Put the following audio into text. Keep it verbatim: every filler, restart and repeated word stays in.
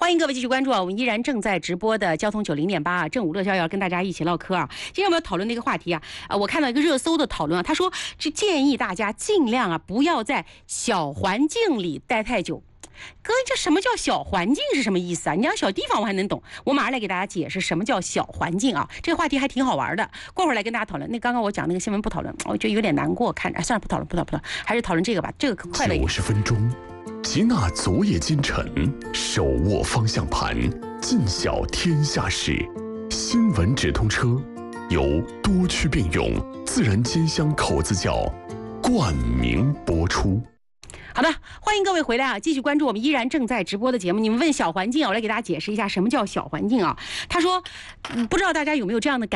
欢迎各位继续关注啊！我们依然正在直播的交通九零点八啊，正午乐逍遥跟大家一起唠嗑啊。今天我们要讨论的一个话题啊，啊，我看到一个热搜的讨论啊，他说是建议大家尽量啊不要在小环境里待太久。哥，这什么叫小环境是什么意思啊？你要小地方我还能懂，我马上来给大家解释什么叫小环境啊。这个话题还挺好玩的，过会儿来跟大家讨论。那刚刚我讲那个新闻不讨论，我觉得有点难过，看着，哎，算了，不讨论，不讨论，不讨论，还是讨论这个吧，这个快乐一点。 九十分钟，吉娜昨夜今晨，手握方向盘，尽晓天下事。新闻直通车由多区并用自然煎香口子窖冠名播出。 好的，欢迎各位回来啊！继续关注我们依然正在直播的节目。你们问小环境啊，我来给大家解释一下什么叫小环境啊。他说，嗯，不知道大家有没有这样的感